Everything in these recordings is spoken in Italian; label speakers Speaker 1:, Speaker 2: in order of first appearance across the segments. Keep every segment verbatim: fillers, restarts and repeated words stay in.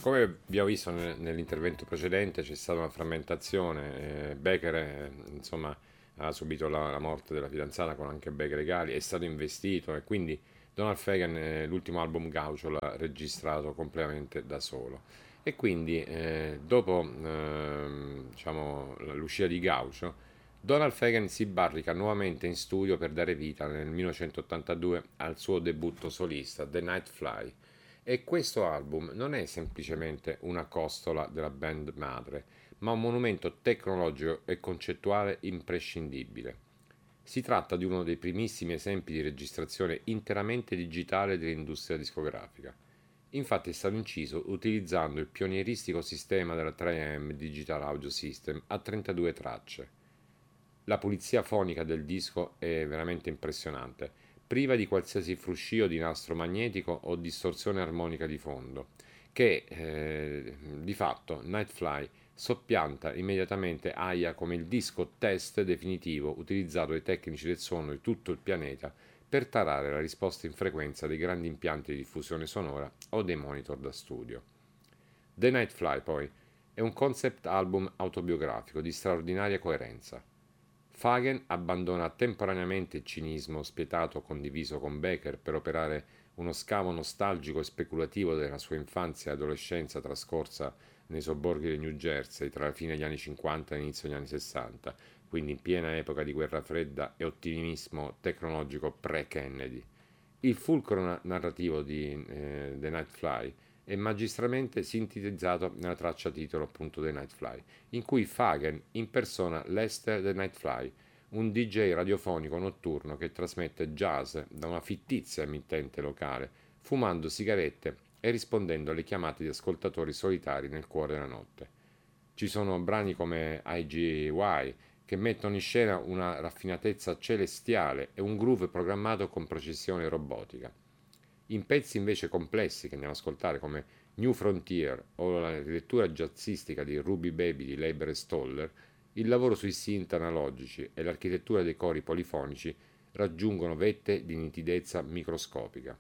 Speaker 1: come abbiamo visto nel- nell'intervento precedente, c'è stata una frammentazione. eh, Becker, eh, insomma, ha subito la, la morte della fidanzata con anche Becker Regali, è stato investito e quindi Donald Fagan, eh, l'ultimo album Gaucho, l'ha registrato completamente da solo. E quindi, eh, dopo ehm, diciamo, l'uscita di Gaucho, Donald Fagan si barrica nuovamente in studio per dare vita nel millenovecentottantadue al suo debutto solista, The Night Fly. E questo album non è semplicemente una costola della band madre, ma un monumento tecnologico e concettuale imprescindibile. Si tratta di uno dei primissimi esempi di registrazione interamente digitale dell'industria discografica. Infatti è stato inciso utilizzando il pionieristico sistema della tre M Digital Audio System a trentadue tracce. La pulizia fonica del disco è veramente impressionante, priva di qualsiasi fruscio di nastro magnetico o distorsione armonica di fondo, che eh, di fatto Nightfly soppianta immediatamente Aya come il disco test definitivo utilizzato dai tecnici del suono di tutto il pianeta per tarare la risposta in frequenza dei grandi impianti di diffusione sonora o dei monitor da studio. The Nightfly, poi, è un concept album autobiografico di straordinaria coerenza. Fagen abbandona temporaneamente il cinismo spietato condiviso con Becker per operare uno scavo nostalgico e speculativo della sua infanzia e adolescenza trascorsa nei sobborghi del New Jersey tra la fine degli anni cinquanta e l'inizio degli anni sessanta, quindi in piena epoca di guerra fredda e ottimismo tecnologico pre-Kennedy. Il fulcro narrativo di eh, The Nightfly è magistralmente sintetizzato nella traccia titolo appunto The Nightfly, in cui Fagen impersona Lester The Nightfly, un D J radiofonico notturno che trasmette jazz da una fittizia emittente locale, fumando sigarette e rispondendo alle chiamate di ascoltatori solitari nel cuore della notte. Ci sono brani come I G Y che mettono in scena una raffinatezza celestiale e un groove programmato con precisione robotica. In pezzi invece complessi che andiamo ad ascoltare come New Frontier o la rilettura jazzistica di Ruby Baby di Leiber e Stoller, il lavoro sui synth analogici e l'architettura dei cori polifonici raggiungono vette di nitidezza microscopica.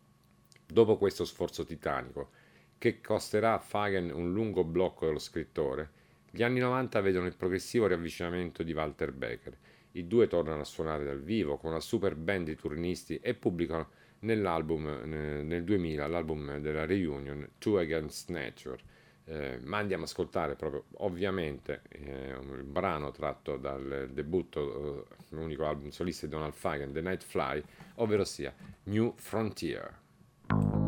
Speaker 1: Dopo questo sforzo titanico, che costerà a Fagen un lungo blocco dello scrittore, gli anni novanta vedono il progressivo riavvicinamento di Walter Becker. I due tornano a suonare dal vivo con una super band di turnisti e pubblicano nell'album eh, nel duemila l'album della reunion Two Against Nature. Eh, ma andiamo ad ascoltare proprio ovviamente eh, un brano tratto dal debutto, eh, l'unico album solista di Donald Fagen, The Night Fly, ovvero sia New Frontier.